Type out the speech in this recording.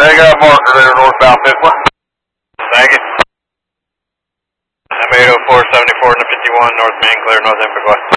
They got a marker there northbound Piqua. Thank you. I'm 804-74 in the 51, North Main, clear North Piqua.